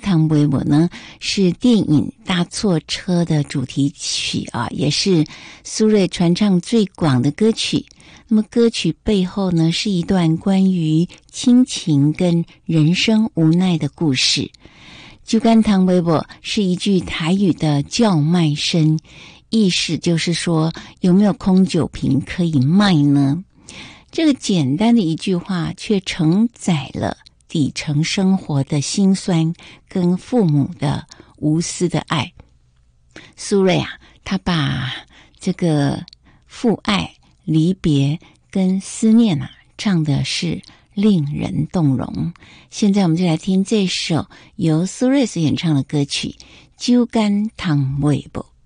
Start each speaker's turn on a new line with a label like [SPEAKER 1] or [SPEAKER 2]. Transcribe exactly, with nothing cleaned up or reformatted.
[SPEAKER 1] 汤维伯呢是电影搭错车的主题曲啊，也是苏芮传唱最广的歌曲。那么歌曲背后呢是一段关于亲情跟人生无奈的故事。酒干倘卖无是一句台语的叫卖声，意思就是说有没有空酒瓶可以卖呢？这个简单的一句话却承载了底层生活的辛酸跟父母的无私的爱。苏芮啊，他把这个父爱、离别跟思念啊唱的是令人动容。现在我们就来听这首由苏芮所演唱的歌曲《酒干倘卖无》。